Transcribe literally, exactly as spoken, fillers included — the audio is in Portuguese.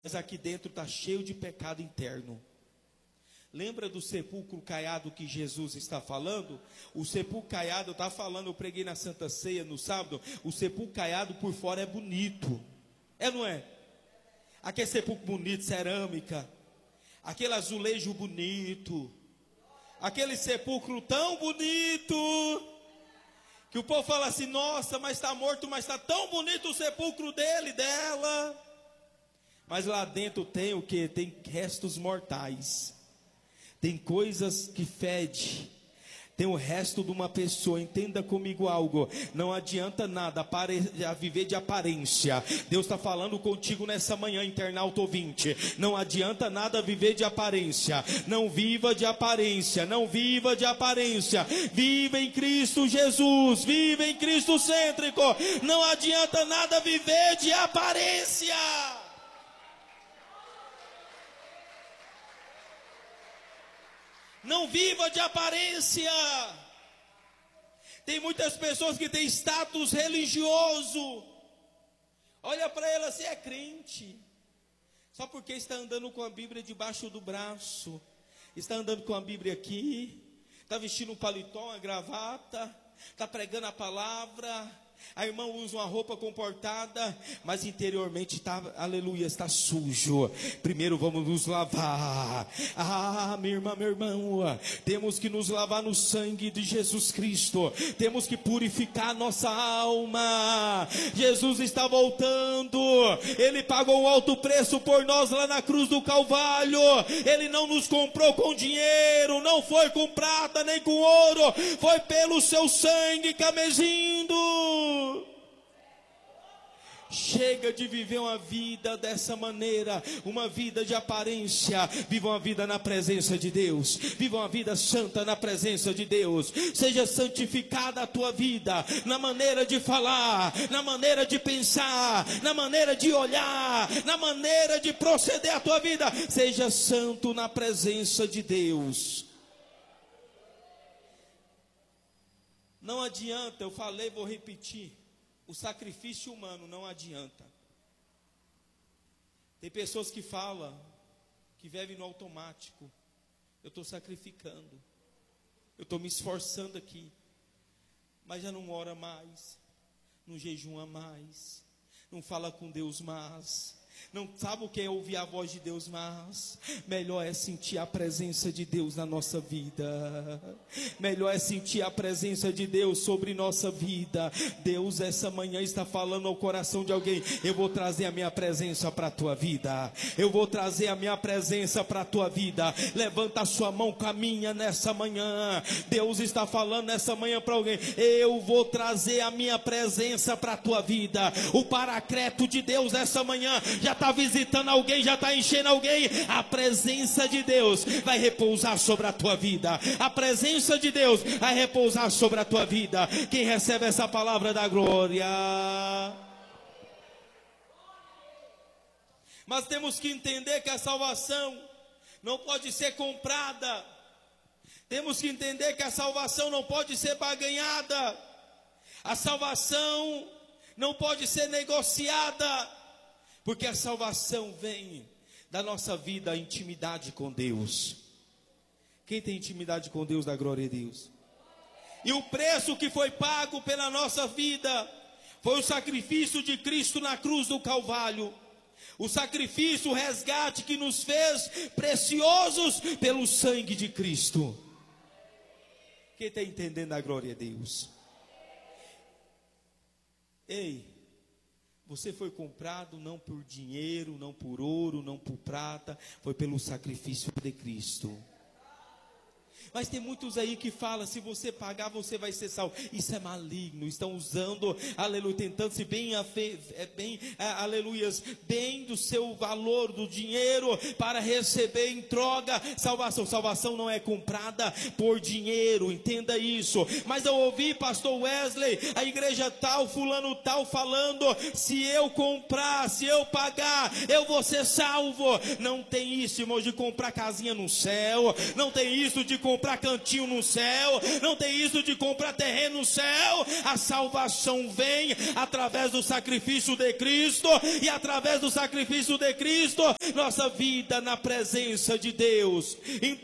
Mas aqui dentro está cheio de pecado interno. Lembra do sepulcro caiado que Jesus está falando? O sepulcro caiado, eu estava falando, eu preguei na Santa Ceia no sábado. O sepulcro caiado por fora é bonito. É ou não é? Aquele sepulcro bonito, cerâmica. Aquele azulejo bonito. Aquele sepulcro tão bonito. Que o povo fala assim, nossa, mas está morto, mas está tão bonito o sepulcro dele, dela. Mas lá dentro tem o que? Tem restos mortais. Tem coisas que fedem. Tem o resto de uma pessoa. Entenda comigo algo. Não adianta nada apare... viver de aparência. Deus está falando contigo nessa manhã, internauta ouvinte. Não adianta nada viver de aparência. Não viva de aparência. Não viva de aparência. Viva em Cristo Jesus. Viva em Cristo cêntrico. Não adianta nada viver de aparência. Não viva de aparência. Tem muitas pessoas que têm status religioso. Olha para ela, você é crente. Só porque está andando com a Bíblia debaixo do braço. Está andando com a Bíblia aqui. Está vestindo um paletó, uma gravata. Está pregando a palavra. A irmã usa uma roupa comportada, mas interiormente está, aleluia, está sujo. Primeiro vamos nos lavar. Ah, minha irmã, meu irmão, temos que nos lavar no sangue de Jesus Cristo. Temos que purificar a nossa alma. Jesus está voltando. Ele pagou um alto preço por nós lá na cruz do Calvário. Ele não nos comprou com dinheiro, não foi com prata nem com ouro, foi pelo seu sangue camejindo. Chega de viver uma vida dessa maneira, uma vida de aparência. Viva uma vida na presença de Deus. Viva uma vida santa na presença de Deus. Seja santificada a tua vida, na maneira de falar, na maneira de pensar, na maneira de olhar, na maneira de proceder a tua vida. Seja santo na presença de Deus. Não adianta, eu falei, vou repetir. O sacrifício humano não adianta. Tem pessoas que falam, que vivem no automático. Eu estou sacrificando. Eu estou me esforçando aqui. Mas já não ora mais. Não jejuma mais. Não fala com Deus mais. Não sabe o que é ouvir a voz de Deus, mas melhor é sentir a presença de Deus na nossa vida. Melhor é sentir a presença de Deus sobre nossa vida. Deus essa manhã está falando ao coração de alguém. Eu vou trazer a minha presença para a tua vida. Eu vou trazer a minha presença para a tua vida. Levanta a sua mão, caminha nessa manhã. Deus está falando nessa manhã para alguém. Eu vou trazer a minha presença para a tua vida. O paracleto de Deus essa manhã já está visitando alguém, já está enchendo alguém. A presença de Deus vai repousar sobre a tua vida. A presença de Deus vai repousar sobre a tua vida. Quem recebe essa palavra da glória? Mas temos que entender que a salvação não pode ser comprada. Temos que entender que a salvação não pode ser barganhada. A salvação não pode ser negociada. Porque a salvação vem da nossa vida, a intimidade com Deus. Quem tem intimidade com Deus, dá glória a Deus. E o preço que foi pago pela nossa vida foi o sacrifício de Cristo na cruz do Calvário. O sacrifício, o resgate que nos fez preciosos pelo sangue de Cristo. Quem está entendendo, a glória a Deus. Ei, você foi comprado não por dinheiro, não por ouro, não por prata, foi pelo sacrifício de Cristo. Mas tem muitos aí que falam, se você pagar, você vai ser salvo. Isso é maligno, estão usando, aleluia, tentando se bem, bem aleluias, bem do seu valor, do dinheiro, para receber em troca salvação. Salvação não é comprada por dinheiro, entenda isso. Mas eu ouvi pastor Wesley, a igreja tal, fulano tal, falando, se eu comprar, se eu pagar, eu vou ser salvo. Não tem isso, irmão, de comprar casinha no céu. Não tem isso de comprar comprar cantinho no céu, não tem isso de comprar terreno no céu. A salvação vem através do sacrifício de Cristo, e através do sacrifício de Cristo, nossa vida na presença de Deus. Então